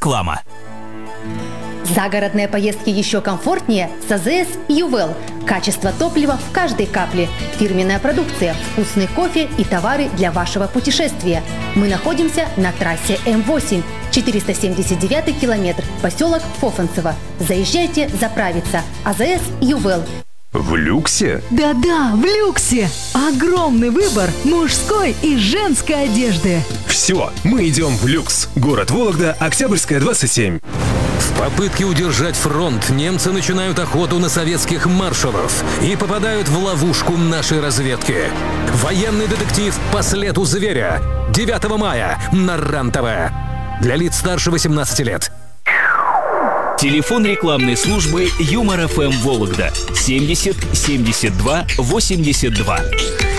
Реклама. Загородные поездки еще комфортнее с АЗС «Ювел». Качество топлива в каждой капле. Фирменная продукция, вкусный кофе и товары для вашего путешествия. Мы находимся на трассе М8, 479 километр, поселок Фофанцево. Заезжайте заправиться. АЗС «Ювел». В люксе? Да-да, в люксе! Огромный выбор мужской и женской одежды. Все, мы идем в люкс. Город Вологда, Октябрьская, 27. В попытке удержать фронт немцы начинают охоту на советских маршалов и попадают в ловушку нашей разведки. Военный детектив «По следу зверя» 9 мая на РЕН-ТВ. Для лиц старше 18 лет. Телефон рекламной службы Юмор ФМ Вологда 70 72 82.